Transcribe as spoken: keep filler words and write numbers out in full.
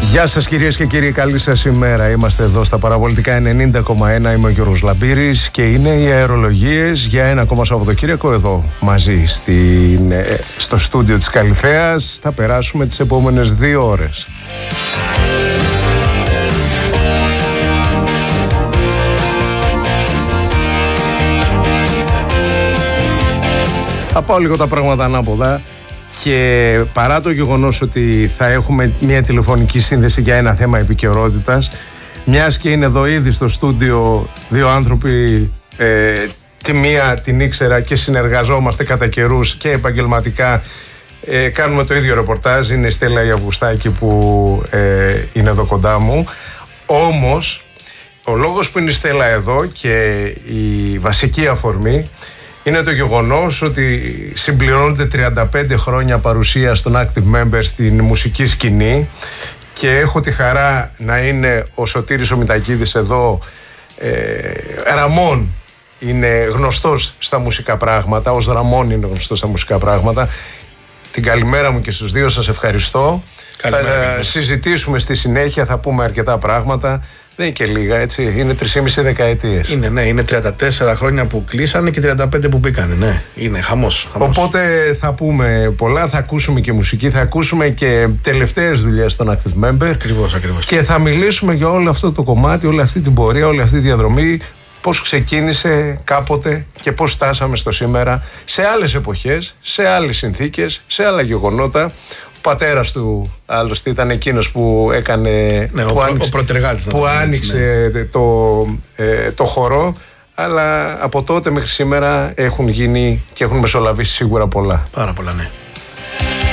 Γεια σας κυρίες και κύριοι, καλή σας ημέρα. Είμαστε εδώ στα Παραπολιτικά ενενήντα κόμμα ένα. Είμαι ο Γιώργος Λαμπύρης και είναι οι αερολογίες για ένα ακόμα Σαββατοκύριακο εδώ μαζί στην, στο στούντιο της Καλυθέας. Θα περάσουμε τις επόμενες δύο ώρες. Θα πάω λίγο τα πράγματα ανάποδα. Και παρά το γεγονός ότι θα έχουμε μια τηλεφωνική σύνδεση για ένα θέμα επικαιρότητας, μιας και είναι εδώ ήδη στο στούντιο δύο άνθρωποι, ε, τη μία την ήξερα και συνεργαζόμαστε κατά καιρούς και επαγγελματικά, ε, κάνουμε το ίδιο ρεπορτάζ, είναι η Στέλλα η Αυγουστάκη που ε, είναι εδώ κοντά μου. Όμως ο λόγος που είναι η Στέλλα εδώ και η βασική αφορμή είναι το γεγονός ότι συμπληρώνονται τριάντα πέντε χρόνια παρουσία στον Active Member στην μουσική σκηνή και έχω τη χαρά να είναι ο Σωτήρης ο Μητακίδης εδώ. ε, Ραμόν είναι γνωστός στα μουσικά πράγματα, ως Ραμόν είναι γνωστός στα μουσικά πράγματα. Την καλημέρα μου και στους δύο, σας ευχαριστώ. Καλημέρα, θα καλημέρα. Συζητήσουμε στη συνέχεια, θα πούμε αρκετά πράγματα. Δεν είναι και λίγα, έτσι. Είναι τρεις δεκαετίες. Είναι, ναι, είναι τριάντα τέσσερα χρόνια που κλείσανε και τριάντα πέντε που μπήκανε. Ναι, είναι χαμός, χαμός. Οπότε θα πούμε πολλά, θα ακούσουμε και μουσική, θα ακούσουμε και τελευταίες δουλειές στον Active Member. Ακριβώς, ακριβώς. Και θα μιλήσουμε για όλο αυτό το κομμάτι, όλη αυτή την πορεία, όλη αυτή τη διαδρομή. Πώς ξεκίνησε κάποτε και πώς φτάσαμε στο σήμερα, σε άλλες εποχές, σε άλλες συνθήκες, σε άλλα γεγονότα. Ο πατέρας του άλλωστε ήταν εκείνος που έκανε, ναι, που ο, άνοιξε, ο πρωτεργάτης, που άνοιξε έτσι, ναι. το, ε, το χορό, αλλά από τότε μέχρι σήμερα έχουν γίνει και έχουν μεσολαβήσει σίγουρα πολλά. Πάρα πολλά, ναι.